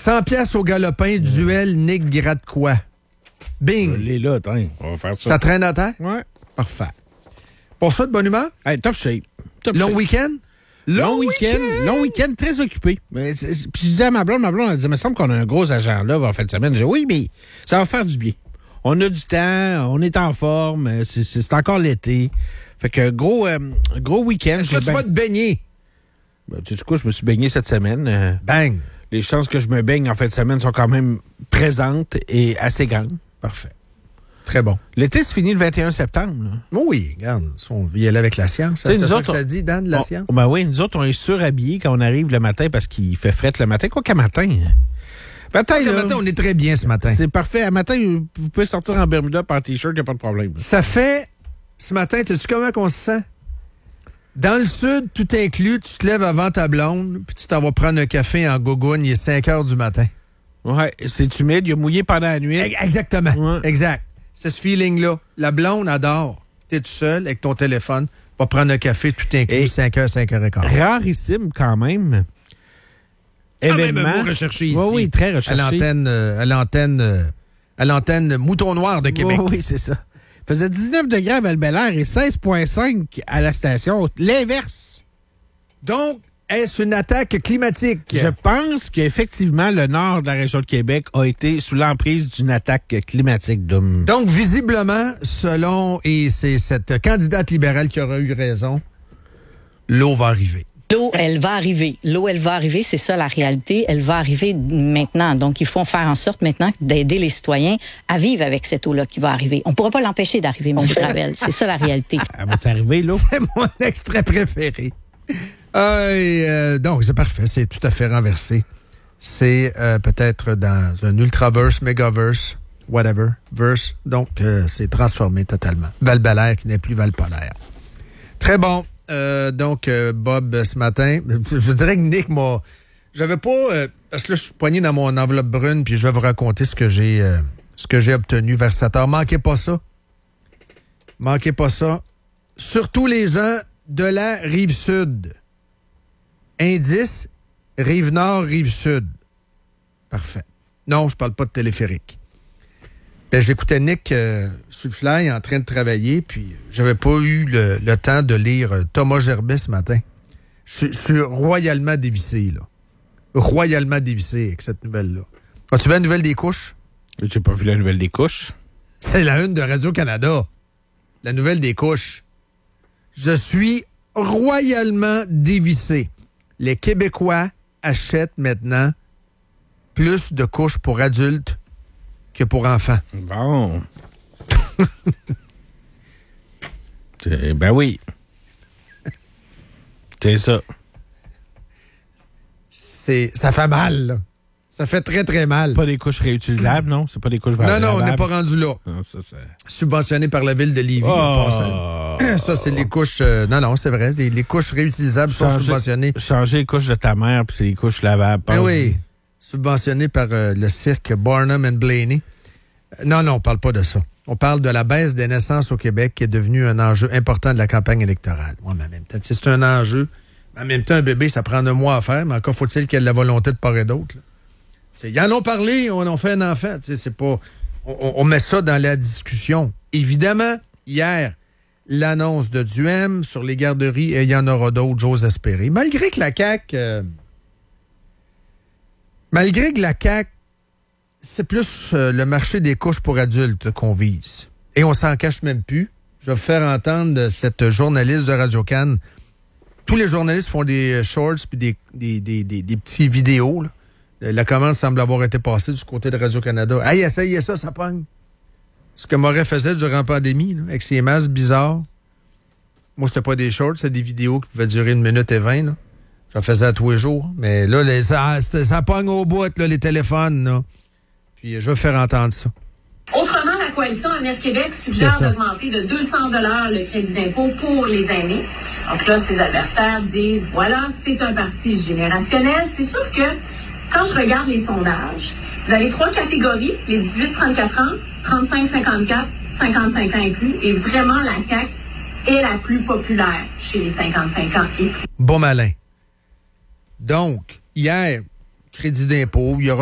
100 piastres au galopin, duel Nick Gradcois. Bing! Il est là, attends, on va faire ça. Ça traîne à terre? Ouais. Parfait. Pour ça, de bonne humeur? Hey, top shape. Long week-end? Long week-end, très occupé. Puis je disais à ma blonde, elle disait, il me semble qu'on a un gros agent là en fin de semaine. Je dis, oui, mais ça va faire du bien. On a du temps, on est en forme, c'est encore l'été. Fait que gros week-end. Est-ce que tu vas te baigner? Ben, tu sais quoi, je me suis baigné cette semaine. Bang! Les chances que je me baigne en fin de semaine sont quand même présentes et assez grandes. Parfait. Très bon. L'été se finit le 21 septembre. Là. Oui, regarde, on vit aller avec la science. C'est ça que ça dit, Dan, de la science? Ben oui, nous autres, on est surhabillés quand on arrive le matin parce qu'il fait fret le matin. Quoi qu'à matin? Matin, on est très bien ce matin. C'est parfait. À matin, vous pouvez sortir en Bermuda par t-shirt, il n'y a pas de problème. Ça fait, ce matin, sais-tu comment on se sent? Dans le sud, tout inclus, tu te lèves avant ta blonde, puis tu t'en vas prendre un café en gogoune, il est 5 heures du matin. Ouais, c'est humide, il a mouillé pendant la nuit. Exactement, ouais. Exact. C'est ce feeling-là. La blonde adore. T'es tout seul avec ton téléphone, va prendre un café, tout inclus, 5 heures, 5 heures et quart. Rarissime quand même. Événement. Même recherché ici. Oui, très recherché. À l'antenne Mouton Noir de Québec. Oui, c'est ça. Il faisait 19 degrés à Val-Bélair et 16,5 à la station. L'inverse. Donc, est-ce une attaque climatique? Je pense qu'effectivement, le nord de la région de Québec a été sous l'emprise d'une attaque climatique. Donc, visiblement, et c'est cette candidate libérale qui aura eu raison, l'eau va arriver. L'eau, elle va arriver, c'est ça la réalité. Elle va arriver maintenant. Donc, il faut faire en sorte maintenant d'aider les citoyens à vivre avec cette eau-là qui va arriver. On ne pourra pas l'empêcher d'arriver, M. Gravel. C'est ça la réalité. Elle va arriver, l'eau? C'est mon extrait préféré. Donc, c'est parfait. C'est tout à fait renversé. C'est peut-être dans un ultraverse, mégaverse, whatever, verse. Donc, c'est transformé totalement. Val-Bélair qui n'est plus Val-Polaire. Très bon. Donc, Bob, ce matin, je dirais que Nick m'a... J'avais pas... parce que là, je suis poigné dans mon enveloppe brune, puis je vais vous raconter ce que j'ai obtenu vers 7 heures. Manquez pas ça. Manquez pas ça. Surtout les gens de la Rive-Sud. Indice, Rive-Nord, Rive-Sud. Parfait. Non, je parle pas de téléphérique. Ben, j'écoutais Nick sur le fly en train de travailler, puis j'avais pas eu le temps de lire Thomas Gerbet ce matin. Je suis royalement dévissé, là. Royalement dévissé avec cette nouvelle-là. As-tu vu la nouvelle des couches? J'ai pas vu la nouvelle des couches. C'est la une de Radio-Canada. La nouvelle des couches. Je suis royalement dévissé. Les Québécois achètent maintenant plus de couches pour adultes que pour enfants. Bon. Ben oui. C'est ça. Ça fait mal, là. Ça fait très, très mal. Pas des couches réutilisables, non? C'est pas des couches valables. Non, on n'est pas rendu là. Non, ça, c'est... Subventionné par la ville de Lévis. Ça, c'est les couches... non, c'est vrai. Les couches réutilisables sont subventionnées. Changer les couches de ta mère, puis c'est les couches lavables. Oui. Subventionné par le cirque Barnum and Blaney. Non, on parle pas de ça. On parle de la baisse des naissances au Québec qui est devenu un enjeu important de la campagne électorale. Oui, mais en même temps, c'est un enjeu. En même temps, un bébé, ça prend 1 mois à faire, mais encore faut-il qu'il y ait de la volonté de part et d'autre. Ils en ont parlé, on en fait un enfant. C'est pas, on met ça dans la discussion. Évidemment, hier, l'annonce de Duhem sur les garderies, et il y en aura d'autres, j'ose espérer. Malgré que la CAQ, c'est plus le marché des couches pour adultes qu'on vise. Et on s'en cache même plus. Je vais vous faire entendre cette journaliste de Radio-Can. Tous les journalistes font des shorts puis des petits vidéos. Là. La commande semble avoir été passée du côté de Radio-Canada. Hey, essayez ça, ça pogne. Ce que Moret faisait durant la pandémie, là, avec ses masques bizarres. Moi, c'était pas des shorts, c'était des vidéos qui pouvaient durer 1 minute et 20. Là. J'en faisais à tous les jours. Mais là, ça pogne au bout, là, les téléphones. Là. Puis je vais faire entendre ça. Autrement, la coalition Avenir Québec suggère d'augmenter de 200 $ le crédit d'impôt pour les aînés. Donc là, ses adversaires disent, voilà, c'est un parti générationnel. C'est sûr que quand je regarde les sondages, vous avez 3 catégories, les 18-34 ans, 35-54, 55 ans et plus, et vraiment la CAQ est la plus populaire chez les 55 ans et plus. Bon malin. Donc, hier, crédit d'impôt, il y aura